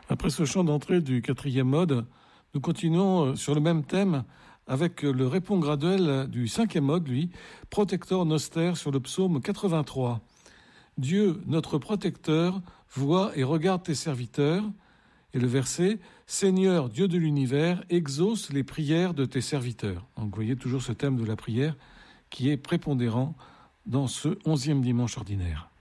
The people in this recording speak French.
Après ce chant d'entrée du 4e mode, nous continuons sur le même thème avec le répond graduel du 5e mode, lui, Protector Noster sur le psaume 83. Dieu, notre protecteur, voit et regarde tes serviteurs. Et le verset, Seigneur, Dieu de l'univers, exauce les prières de tes serviteurs. Donc vous voyez toujours ce thème de la prière qui est prépondérant dans ce 11e dimanche ordinaire.